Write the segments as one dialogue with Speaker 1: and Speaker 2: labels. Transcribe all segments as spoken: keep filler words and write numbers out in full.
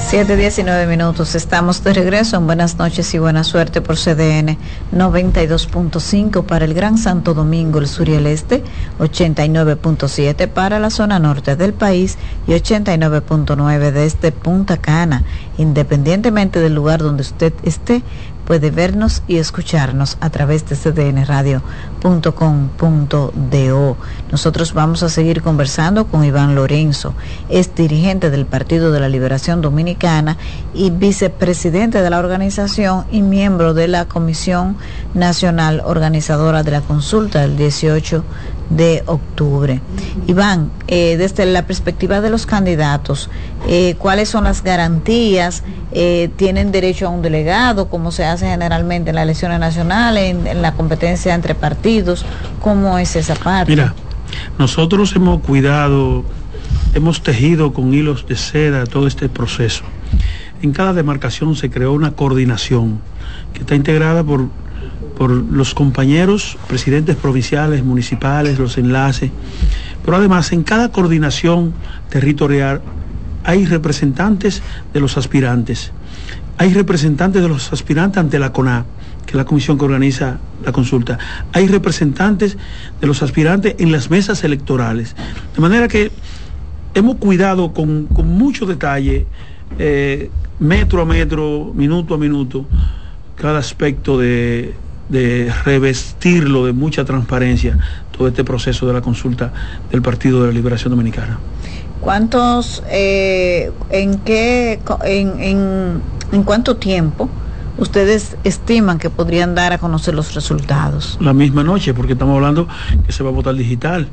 Speaker 1: siete diecinueve minutos, estamos de regreso en Buenas noches y buena suerte por C D N noventa y dos punto cinco para el Gran Santo Domingo, el sur y el este, ochenta y nueve punto siete para la zona norte del país y ochenta y nueve punto nueve desde Punta Cana. Independientemente del lugar donde usted esté, puede vernos y escucharnos a través de c d n radio punto com punto do. Nosotros vamos a seguir conversando con Iván Lorenzo, es dirigente del Partido de la Liberación Dominicana y vicepresidente de la organización y miembro de la Comisión Nacional Organizadora de la Consulta del dieciocho de octubre. Iván, eh, desde la perspectiva de los candidatos, eh, ¿cuáles son las garantías? Eh, ¿Tienen derecho a un delegado, como se hace generalmente en las elecciones nacionales, en, en la competencia entre partidos? ¿Cómo es esa parte?
Speaker 2: Mira, nosotros hemos cuidado, hemos tejido con hilos de seda todo este proceso. En cada demarcación se creó una coordinación que está integrada por por los compañeros, presidentes provinciales, municipales, los enlaces, pero además en cada coordinación territorial hay representantes de los aspirantes, hay representantes de los aspirantes ante la CONAP, que es la comisión que organiza la consulta, hay representantes de los aspirantes en las mesas electorales, de manera que hemos cuidado con, con mucho detalle, eh, metro a metro, minuto a minuto, cada aspecto de de revestirlo de mucha transparencia todo este proceso de la consulta del Partido de la Liberación Dominicana.
Speaker 1: ¿Cuántos, eh, en qué, en, en, en cuánto tiempo ustedes estiman que podrían dar a conocer los resultados?
Speaker 2: La misma noche, porque estamos hablando que se va a votar digital.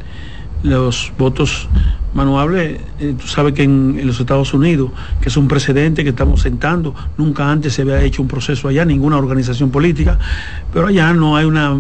Speaker 2: Los votos manuables, eh, tú sabes que en, en los Estados Unidos, que es un precedente que estamos sentando, nunca antes se había hecho un proceso allá, ninguna organización política, pero allá no hay una,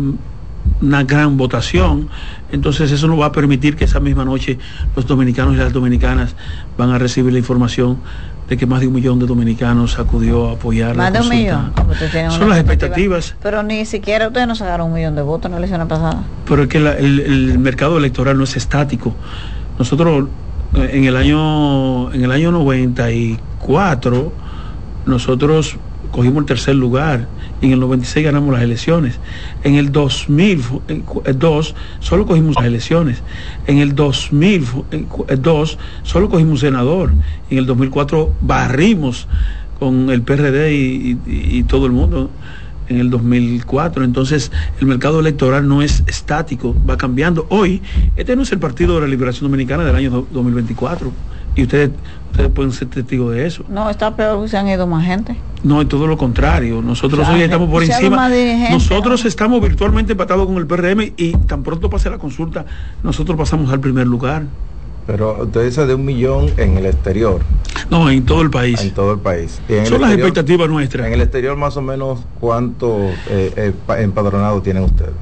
Speaker 2: una gran votación, entonces eso nos va a permitir que esa misma noche los dominicanos y las dominicanas van a recibir la información de que más de un millón de dominicanos acudió a apoyar
Speaker 1: más
Speaker 2: la
Speaker 1: de un
Speaker 2: consulta.
Speaker 1: millón.
Speaker 2: Son las expectativas.
Speaker 1: Pero ni siquiera ustedes no sacaron un millón de votos en la elección pasada.
Speaker 2: Pero es que la, el, el mercado electoral no es estático. Nosotros en el año en el año noventa y cuatro nosotros cogimos el tercer lugar y en el noventa y seis ganamos las elecciones. En el dos mil dos solo cogimos las elecciones. En el dos mil dos solo cogimos senador. En el dos mil cuatro barrimos con el P R D y, y, y todo el mundo en el dos mil cuatro. Entonces el mercado electoral no es estático, va cambiando. Hoy este no es el Partido de la Liberación Dominicana del año dos mil veinticuatro y ustedes ustedes pueden ser testigos de eso.
Speaker 1: No, está peor que se han ido más gente.
Speaker 2: No, es todo lo contrario. Nosotros o sea, hoy estamos por encima. Nosotros estamos virtualmente empatados con el P R M y tan pronto pase la consulta, nosotros pasamos al primer lugar.
Speaker 3: Pero usted dice de un millón en el exterior.
Speaker 2: No, en todo el país.
Speaker 3: En todo el país.
Speaker 2: Son
Speaker 3: el
Speaker 2: las
Speaker 3: exterior,
Speaker 2: expectativas nuestras.
Speaker 3: En el exterior más o menos, ¿cuánto eh, eh, empadronados tienen ustedes?